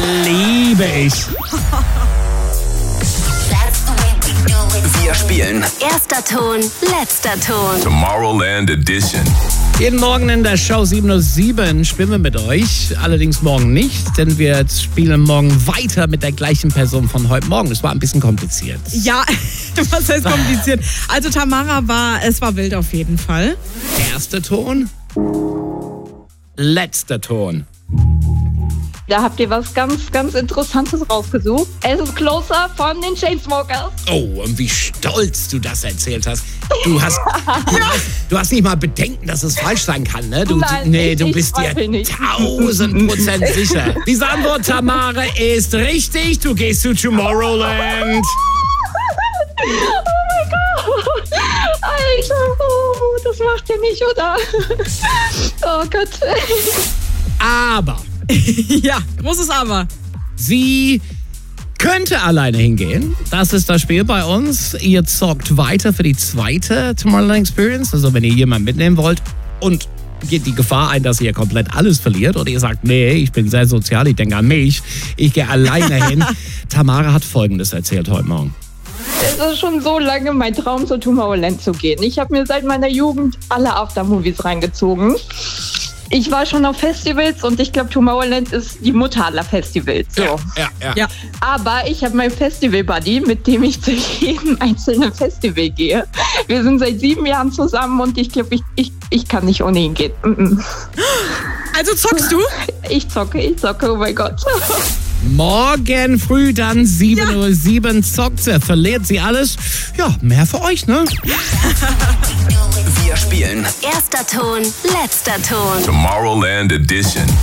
Liebe ich. Wir spielen Erster Ton, letzter Ton. Tomorrowland Edition. Jeden Morgen in der Show 7:07 spielen wir mit euch. Allerdings morgen nicht, denn wir spielen morgen weiter mit der gleichen Person von heute Morgen. Das war ein bisschen kompliziert. Ja, was heißt kompliziert? Also Tamara es war wild auf jeden Fall. Erster Ton, letzter Ton. Da habt ihr was ganz, ganz Interessantes rausgesucht. Es ist Closer von den Chainsmokers. Oh, und wie stolz du das erzählt hast. Du hast nicht mal Bedenken, dass es falsch sein kann, ne? Du bist dir 1000% sicher. Diese Antwort, Tamara, ist richtig. Du gehst zu Tomorrowland. Oh mein Gott. Alter, das macht ihr nicht, oder? Oh Gott. Aber Ja, großes Aber. sie könnte alleine hingehen. Das ist das Spiel bei uns. Ihr zockt weiter für die zweite Tomorrowland Experience. Also wenn ihr jemanden mitnehmen wollt und geht die Gefahr ein, dass ihr komplett alles verliert oder ihr sagt, nee, ich bin sehr sozial, ich denke an mich, ich gehe alleine hin. Tamara hat Folgendes erzählt heute Morgen. Es ist schon so lange mein Traum, zu Tomorrowland zu gehen. Ich habe mir seit meiner Jugend alle Aftermovies reingezogen. Ich war schon auf Festivals und ich glaube, Tomorrowland ist die Mutter aller Festivals. So. Ja. Aber ich habe meinen Festival-Buddy, mit dem ich zu jedem einzelnen Festival gehe. Wir sind seit 7 Jahren zusammen und ich glaube, ich kann nicht ohne ihn gehen. Also zockst du? Ich zocke, oh mein Gott. Morgen früh dann 7:07 zockt sie, verliert sie alles. Ja, mehr für euch, ne? Wir spielen Erster Ton, letzter Ton. Tomorrowland Edition.